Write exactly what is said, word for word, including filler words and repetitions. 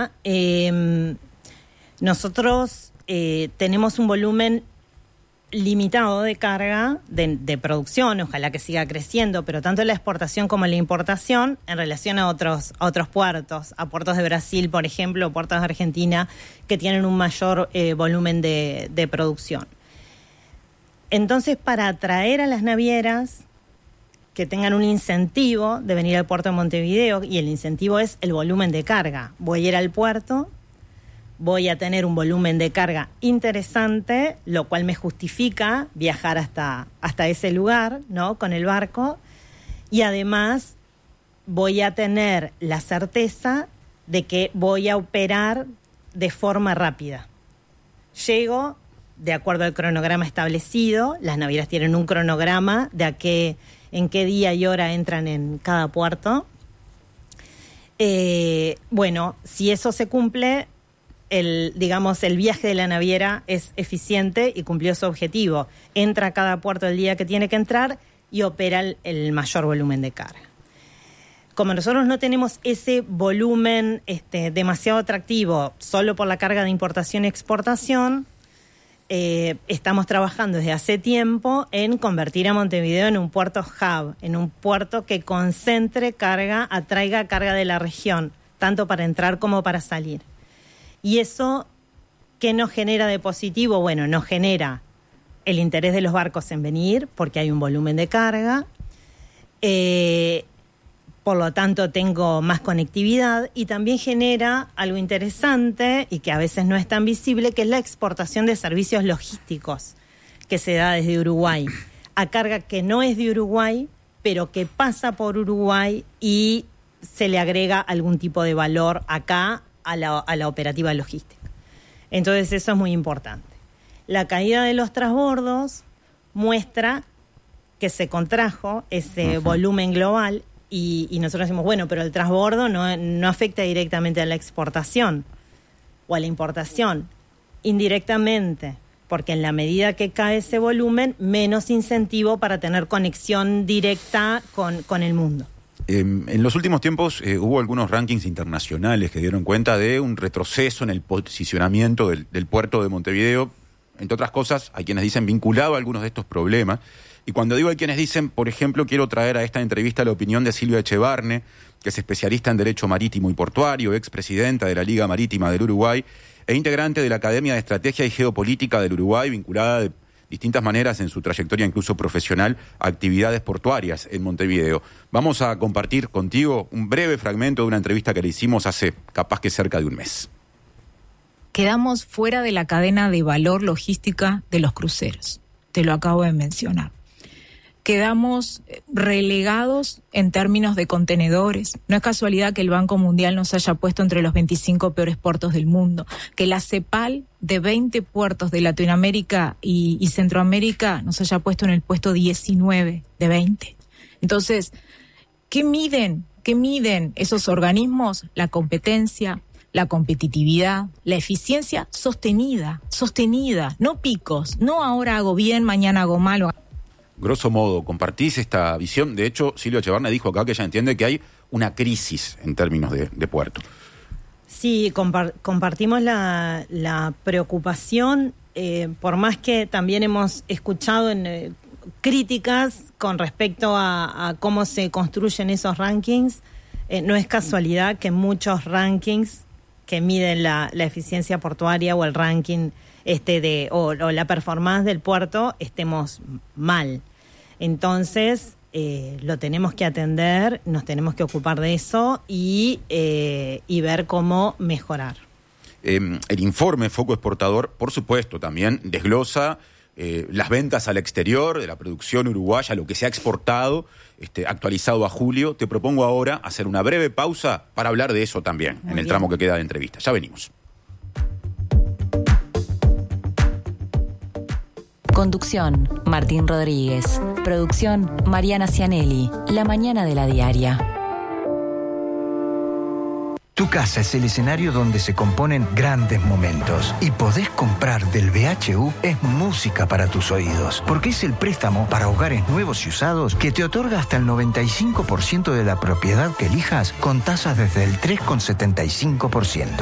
pregunta. Eh, nosotros eh, tenemos un volumen limitado de carga, de, de producción, ojalá que siga creciendo, pero tanto la exportación como la importación en relación a otros, a otros puertos, a puertos de Brasil, por ejemplo, puertos de Argentina, que tienen un mayor eh, volumen de, de producción. Entonces, para atraer a las navieras que tengan un incentivo de venir al puerto de Montevideo, y el incentivo es el volumen de carga. Voy a ir al puerto, voy a tener un volumen de carga interesante, lo cual me justifica viajar hasta, hasta ese lugar, ¿no?, con el barco, y además voy a tener la certeza de que voy a operar de forma rápida. Llego de acuerdo al cronograma establecido, las navieras tienen un cronograma de a qué, en qué día y hora entran en cada puerto. Eh, bueno, si eso se cumple, el, digamos, el viaje de la naviera es eficiente y cumplió su objetivo. Entra a cada puerto el día que tiene que entrar y opera el, el mayor volumen de carga. Como nosotros no tenemos ese volumen este, demasiado atractivo solo por la carga de importación y exportación, eh, estamos trabajando desde hace tiempo en convertir a Montevideo en un puerto hub, en un puerto que concentre carga, atraiga carga de la región, tanto para entrar como para salir. Y eso, ¿qué nos genera de positivo? Bueno, nos genera el interés de los barcos en venir, porque hay un volumen de carga, eh, por lo tanto tengo más conectividad, y también genera algo interesante y que a veces no es tan visible, que es la exportación de servicios logísticos que se da desde Uruguay a carga que no es de Uruguay, pero que pasa por Uruguay y se le agrega algún tipo de valor acá a la, a la operativa logística. Entonces eso es muy importante. La caída de los transbordos muestra que se contrajo ese uh-huh. volumen global. Y, y nosotros decimos, bueno, pero el transbordo no, no afecta directamente a la exportación o a la importación. Indirectamente, porque en la medida que cae ese volumen, menos incentivo para tener conexión directa con, con el mundo. Eh, en los últimos tiempos eh, hubo algunos rankings internacionales que dieron cuenta de un retroceso en el posicionamiento del, del puerto de Montevideo, entre otras cosas, hay quienes dicen vinculado a algunos de estos problemas. Y cuando digo hay quienes dicen, por ejemplo, quiero traer a esta entrevista la opinión de Silvia Echevarne, que es especialista en Derecho Marítimo y Portuario, expresidenta de la Liga Marítima del Uruguay e integrante de la Academia de Estrategia y Geopolítica del Uruguay, vinculada de distintas maneras en su trayectoria incluso profesional a actividades portuarias en Montevideo. Vamos a compartir contigo un breve fragmento de una entrevista que le hicimos hace capaz que cerca de un mes. Quedamos fuera de la cadena de valor logística de los cruceros. Te lo acabo de mencionar. Quedamos relegados en términos de contenedores. No es casualidad que el Banco Mundial nos haya puesto entre los veinticinco peores puertos del mundo, que la CEPAL de veinte puertos de Latinoamérica y, y Centroamérica nos haya puesto en el puesto diecinueve de veinte. Entonces, ¿qué miden? ¿Qué miden esos organismos? La competencia, la competitividad, la eficiencia sostenida, sostenida, no picos, no ahora hago bien, mañana hago mal. Grosso modo, ¿compartís esta visión? De hecho, Silvia Echevarne dijo acá que ella entiende que hay una crisis en términos de, de puerto. Sí, compar- compartimos la, la preocupación, eh, por más que también hemos escuchado en, eh, críticas con respecto a, a cómo se construyen esos rankings. Eh, no es casualidad que muchos rankings que miden la, la eficiencia portuaria o el ranking este de o, o la performance del puerto estemos mal. Entonces, eh, lo tenemos que atender, nos tenemos que ocupar de eso y, eh, y ver cómo mejorar. Eh, el informe Foco Exportador, por supuesto, también desglosa eh, las ventas al exterior de la producción uruguaya, lo que se ha exportado, este, actualizado a julio. Te propongo ahora hacer una breve pausa para hablar de eso también, Muy en el bien. tramo que queda de entrevista. Ya venimos. Conducción, Martín Rodríguez. Producción, Mariana Cianelli. La mañana de la diaria. Tu casa es el escenario donde se componen grandes momentos. Y podés comprar del B H U es música para tus oídos. Porque es el préstamo para hogares nuevos y usados que te otorga hasta el noventa y cinco por ciento de la propiedad que elijas con tasas desde el tres coma setenta y cinco por ciento.